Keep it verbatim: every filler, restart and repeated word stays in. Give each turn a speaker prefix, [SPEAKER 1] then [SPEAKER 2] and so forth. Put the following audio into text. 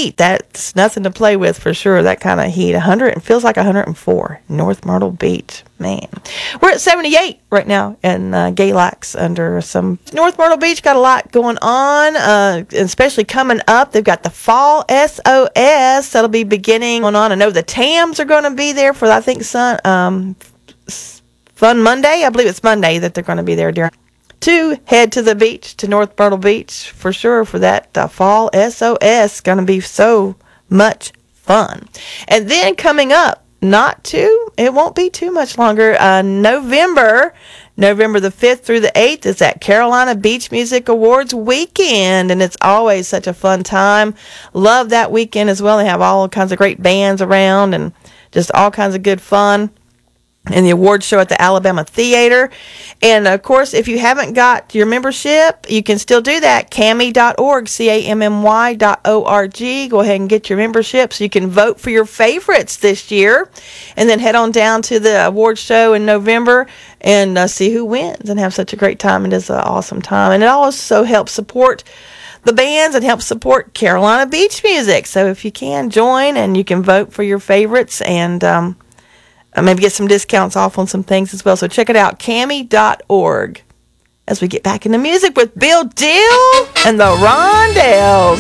[SPEAKER 1] heat. That's nothing to play with for sure. That kind of heat. one hundred, it feels like one hundred four. North Myrtle Beach. Man. We're at seventy-eight right now in uh, Galax under some. North Myrtle Beach got a lot going on, uh, especially coming up. They've got the Fall S O S. That'll be beginning on. I know the Tams are going to be there for, I think, Sun, um, Fun Monday. I believe it's Monday that they're going to be there during. To head to the beach, to North Myrtle Beach, for sure, for that uh, Fall S O S. Going to be so much fun. And then coming up, not too, it won't be too much longer, uh, November, November the fifth through the eighth is that Carolina Beach Music Awards weekend, and it's always such a fun time. Love that weekend as well. They have all kinds of great bands around and just all kinds of good fun. And the award show at the Alabama Theater. And, of course, if you haven't got your membership, you can still do that. Cami dot org, C A M M Y dot O R G. Go ahead and get your membership so you can vote for your favorites this year. And then head on down to the award show in November and uh, see who wins and have such a great time. It is an awesome time. And it also helps support the bands and helps support Carolina Beach music. So if you can, join and you can vote for your favorites and um, Uh, maybe get some discounts off on some things as well. So check it out, Cami dot org. As we get back into music with Bill Dill and the Rondells.